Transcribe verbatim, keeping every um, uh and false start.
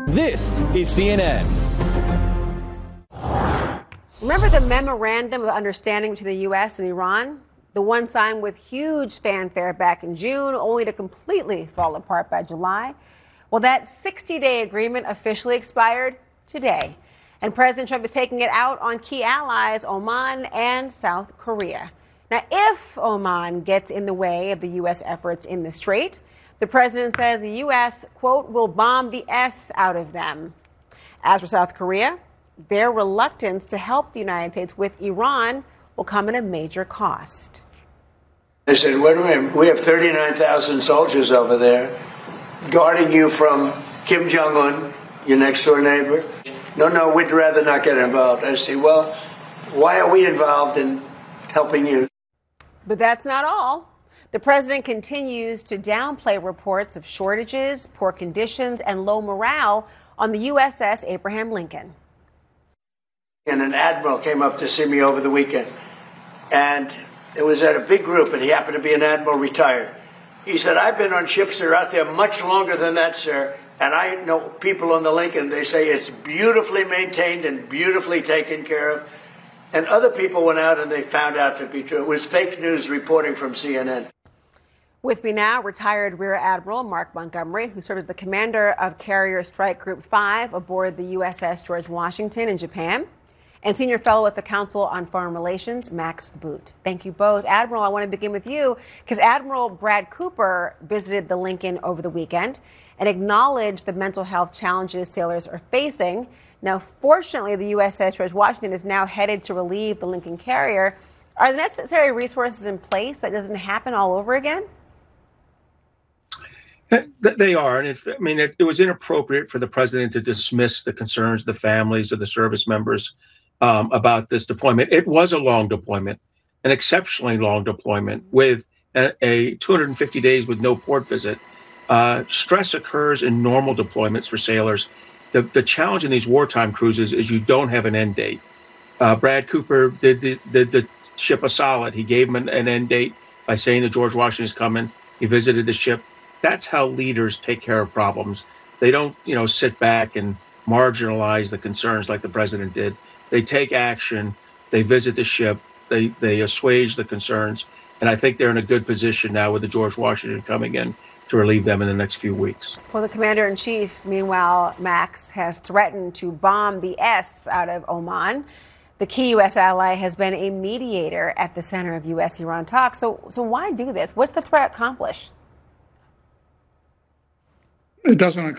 This is C N N. Remember the memorandum of understanding between the U S and Iran? The one signed with huge fanfare back in June, only to completely fall apart by July. Well, that sixty-day agreement officially expired today. And President Trump is taking it out on key allies, Oman and South Korea. Now, if Oman gets in the way of the U S efforts in the Strait, the president says the U S, quote, will bomb the S out of them. As for South Korea, their reluctance to help the United States with Iran will come at a major cost. They said, wait a minute, we have thirty-nine thousand soldiers over there guarding you from Kim Jong-un, your next door neighbor. No, no, we'd rather not get involved. I say, well, why are we involved in helping you? But that's not all. The president continues to downplay reports of shortages, poor conditions, and low morale on the U S S Abraham Lincoln. And an admiral came up to see me over the weekend. And it was at a big group, and he happened to be an admiral retired. He said, I've been on ships that are out there much longer than that, sir. And I know people on the Lincoln, they say it's beautifully maintained and beautifully taken care of. And other people went out and they found out to be true. It was fake news reporting from C N N. With me now, retired Rear Admiral Mark Montgomery, who served as the commander of Carrier Strike Group five aboard the U S S George Washington in Japan, and senior fellow at the Council on Foreign Relations, Max Boot. Thank you both. Admiral, I want to begin with you because Admiral Brad Cooper visited the Lincoln over the weekend and acknowledged the mental health challenges sailors are facing. Now, fortunately, the U S S George Washington is now headed to relieve the Lincoln carrier. Are the necessary resources in place that doesn't happen all over again? They are. And if, I mean, it, it was inappropriate for the president to dismiss the concerns of the families of the service members um, about this deployment. It was a long deployment, an exceptionally long deployment with a, a two hundred fifty days with no port visit. Uh, stress occurs in normal deployments for sailors. The, the challenge in these wartime cruises is you don't have an end date. Uh, Brad Cooper did the, did the ship a solid. He gave him an, an end date by saying the George Washington is coming. He visited the ship. That's how leaders take care of problems. They don't, you know, sit back and marginalize the concerns like the president did. They take action. They visit the ship. They they assuage the concerns. And I think they're in a good position now with the George Washington coming in to relieve them in the next few weeks. Well, the commander-in-chief, meanwhile, Max, has threatened to bomb the S out of Oman. The key U S ally has been a mediator at the center of U S Iran talks. So, so why do this? What's the threat accomplish? It doesn't